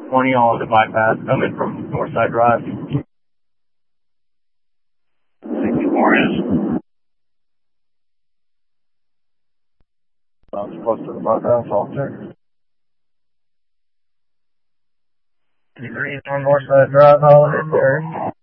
20 on the bypass coming from Northside Drive. 64 is. Sounds close to the bypass, officer. 53 on Northside Drive, Holiday, sir.